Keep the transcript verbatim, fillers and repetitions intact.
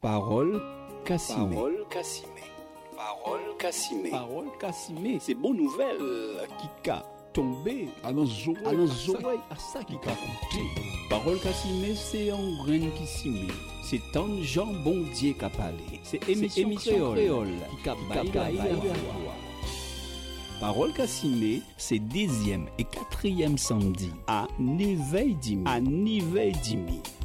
Parole Kassimé. Parole Kassimé. Parole Kassimé. Parole Kassimé. C'est bonne nouvelle qui ka tombé à nos oreilles, à ça qui ka coûté. Parole Kassimé, c'est un grain qui s'y c'est tant Jean bon Dieu qui a parlé. C'est émission créole qui a baillé. Parole Kassimé, c'est dixième et quatrième samedi à neuf heures dix. À neuf heures dix.